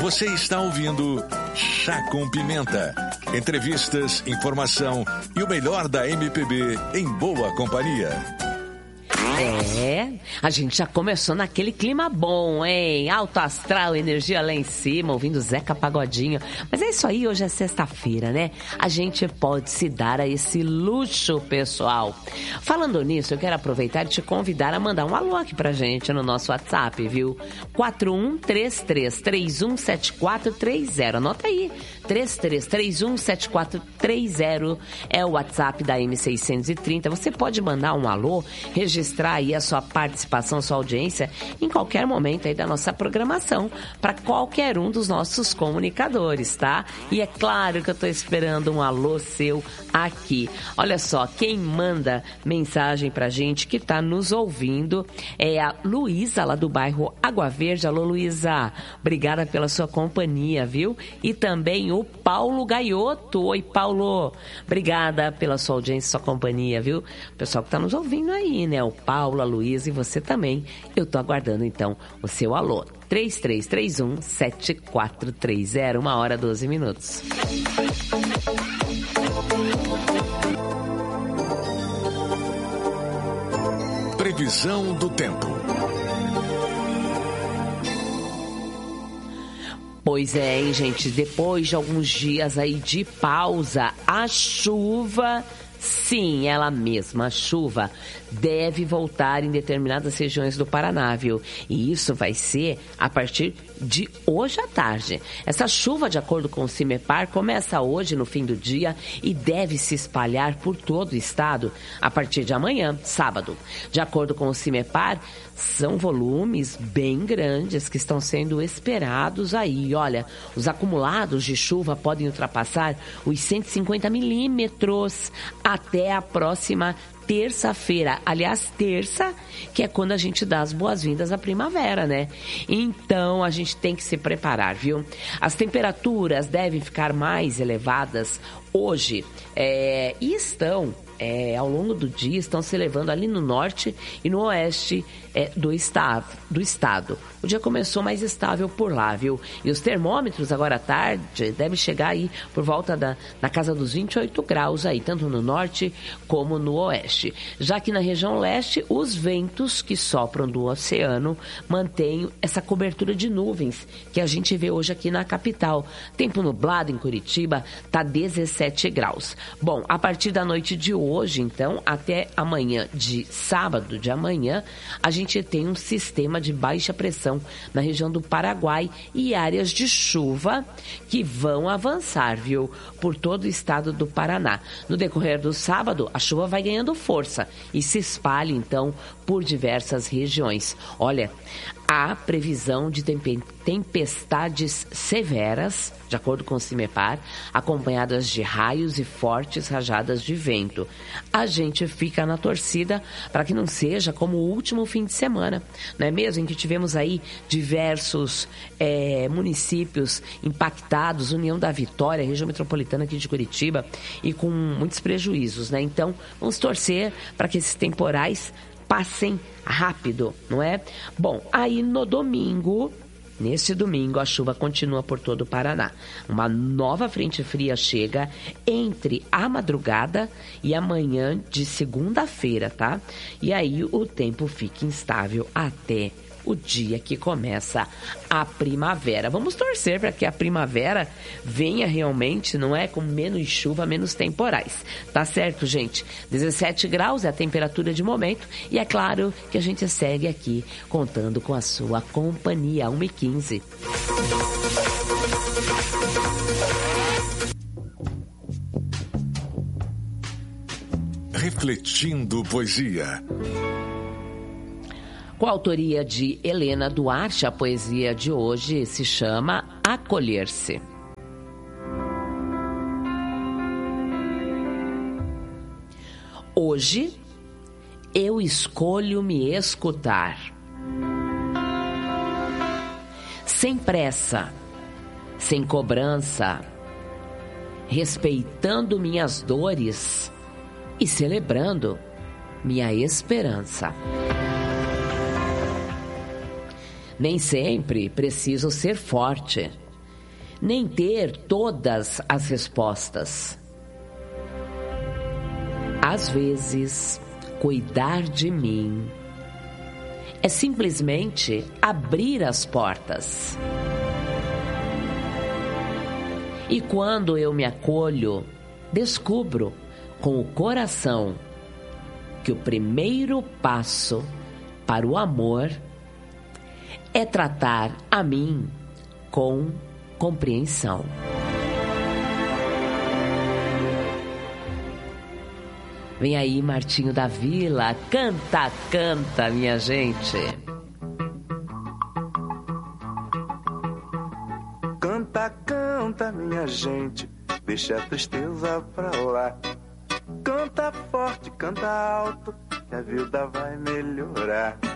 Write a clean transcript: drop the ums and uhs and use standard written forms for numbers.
Você está ouvindo Chá com Pimenta. Entrevistas, informação e o melhor da MPB em boa companhia. A gente já começou naquele clima bom, hein? Alto astral, energia lá em cima, ouvindo Zeca Pagodinho. Mas é isso aí, hoje é sexta-feira, né? A gente pode se dar a esse luxo, pessoal. Falando nisso, eu quero aproveitar e te convidar a mandar um alô aqui pra gente no nosso WhatsApp, viu? 4133317430. Anota aí, 33317430 é o WhatsApp da M630. Você pode mandar um alô, registrar aí a sua participação, sua audiência em qualquer momento aí da nossa programação para qualquer um dos nossos comunicadores, tá? E é claro que eu tô esperando um alô seu aqui. Olha só, quem manda mensagem pra gente que tá nos ouvindo é a Luísa, lá do bairro Água Verde. Alô, Luísa, obrigada pela sua companhia, viu? E também o Paulo Gaioto. Oi, Paulo, obrigada pela sua audiência, sua companhia, viu? O pessoal que tá nos ouvindo aí, né? O Paulo, a Luísa e você também. Eu tô aguardando, então, o seu alô. 3331-7430, 1h12. Previsão do tempo. Pois é, hein, gente? Depois de alguns dias aí de pausa, a chuva... Sim, ela mesma, a chuva deve voltar em determinadas regiões do Paraná, viu? E isso vai ser a partir de hoje à tarde. Essa chuva, de acordo com o CIMEPAR, começa hoje no fim do dia e deve se espalhar por todo o estado a partir de amanhã, sábado. De acordo com o CIMEPAR, são volumes bem grandes que estão sendo esperados aí. Olha, os acumulados de chuva podem ultrapassar os 150 milímetros até a próxima terça-feira. Aliás, terça, que é quando a gente dá as boas-vindas à primavera, né? Então, a gente tem que se preparar, viu? As temperaturas devem ficar mais elevadas hoje e estão... ao longo do dia estão se elevando ali no norte e no oeste do estado. O dia começou mais estável por lá, viu? E os termômetros agora à tarde devem chegar aí por volta na casa dos 28 graus aí, tanto no norte como no oeste. Já que na região leste, os ventos que sopram do oceano mantêm essa cobertura de nuvens que a gente vê hoje aqui na capital. Tempo nublado em Curitiba, tá 17 graus. Bom, a partir da noite de hoje, então, até amanhã, de sábado de amanhã, a gente tem um sistema de baixa pressão na região do Paraguai e áreas de chuva que vão avançar, viu, por todo o estado do Paraná. No decorrer do sábado, a chuva vai ganhando força e se espalha, então, por diversas regiões. Olha, há previsão de tempestades severas, de acordo com o CIMEPAR, acompanhadas de raios e fortes rajadas de vento. A gente fica na torcida para que não seja como o último fim de semana, não é mesmo? Em que tivemos aí diversos municípios impactados, União da Vitória, região metropolitana aqui de Curitiba, e com muitos prejuízos, né? Então, vamos torcer para que esses temporais passem rápido, não é? Bom, aí no domingo, neste domingo, a chuva continua por todo o Paraná. Uma nova frente fria chega entre a madrugada e amanhã de segunda-feira, tá? E aí o tempo fica instável até o dia que começa a primavera. Vamos torcer para que a primavera venha realmente, não é? Com menos chuva, menos temporais. Tá certo, gente? 17 graus é a temperatura de momento e é claro que a gente segue aqui contando com a sua companhia. 1h15. Refletindo poesia. Com a autoria de Helena Duarte, a poesia de hoje se chama Acolher-se. Hoje, eu escolho me escutar. Sem pressa, sem cobrança, respeitando minhas dores e celebrando minha esperança. Nem sempre preciso ser forte, nem ter todas as respostas. Às vezes, cuidar de mim é simplesmente abrir as portas. E quando eu me acolho, descubro com o coração que o primeiro passo para o amor é tratar a mim com compreensão. Vem aí, Martinho da Vila, canta, canta, minha gente. Canta, canta, minha gente, deixa a tristeza pra lá. Canta forte, canta alto, que a vida vai melhorar.